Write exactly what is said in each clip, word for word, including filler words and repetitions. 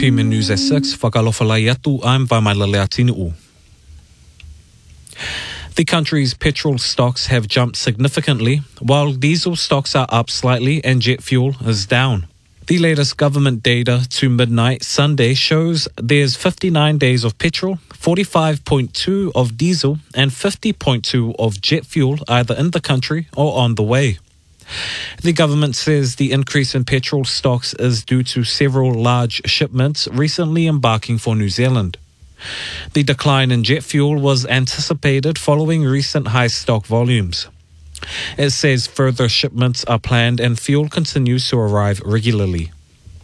Pima News at six, whakalofalai atu, I'm Vaimailale Atinu. The country's petrol stocks have jumped significantly, while diesel stocks are up slightly and jet fuel is down. The latest government data to midnight Sunday shows there's fifty-nine days of petrol, forty-five point two of diesel and fifty point two of jet fuel either in the country or on the way. The government says the increase in petrol stocks is due to several large shipments recently embarking for New Zealand. The decline in jet fuel was anticipated following recent high stock volumes. It says further shipments are planned and fuel continues to arrive regularly.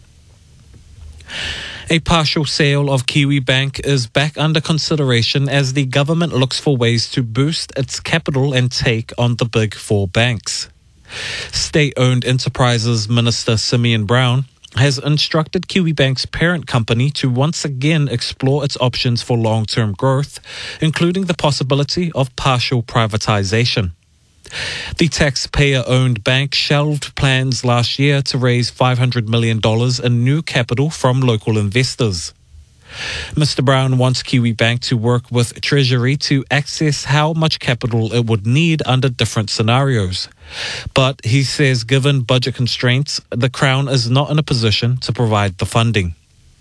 A partial sale of Kiwibank is back under consideration as the government looks for ways to boost its capital and take on the big four banks. State-owned Enterprises Minister Simeon Brown has instructed Kiwibank's parent company to once again explore its options for long-term growth, including the possibility of partial privatization. The taxpayer-owned bank shelved plans last year to raise five hundred million dollars in new capital from local investors. Mister Brown wants Kiwibank to work with Treasury to access how much capital it would need under different scenarios. But he says given budget constraints, the Crown is not in a position to provide the funding.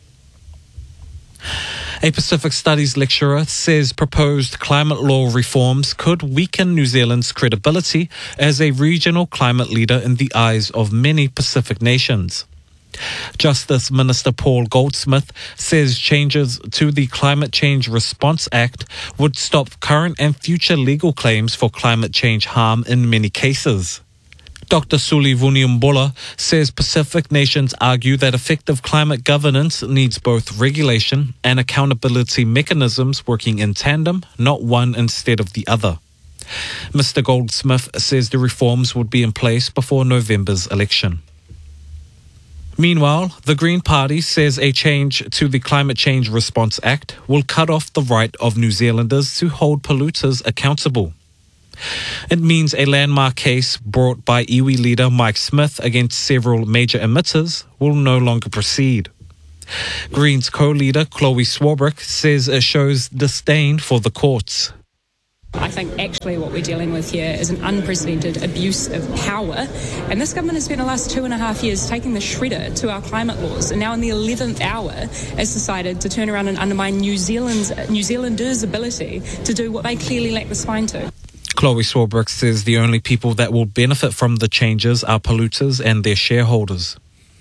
A Pacific Studies lecturer says proposed climate law reforms could weaken New Zealand's credibility as a regional climate leader in the eyes of many Pacific nations. Justice Minister Paul Goldsmith says changes to the Climate Change Response Act would stop current and future legal claims for climate change harm in many cases. Doctor Suli Vuniambola says Pacific nations argue that effective climate governance needs both regulation and accountability mechanisms working in tandem, not one instead of the other. Mister Goldsmith says the reforms would be in place before November's election. Meanwhile, the Green Party says a change to the Climate Change Response Act will cut off the right of New Zealanders to hold polluters accountable. It means a landmark case brought by iwi leader Mike Smith against several major emitters will no longer proceed. Greens co-leader Chloe Swarbrick says it shows disdain for the courts. I think actually what we're dealing with here is an unprecedented abuse of power, and this government has spent the last two and a half years taking the shredder to our climate laws, and now in the eleventh hour has decided to turn around and undermine New Zealand's New Zealanders' ability to do what they clearly lack the spine to. Chloe Swarbrick says the only people that will benefit from the changes are polluters and their shareholders.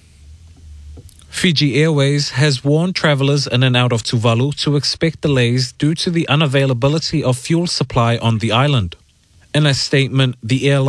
Fiji Airways has warned travellers in and out of Tuvalu to expect delays due to the unavailability of fuel supply on the island. In a statement, the airline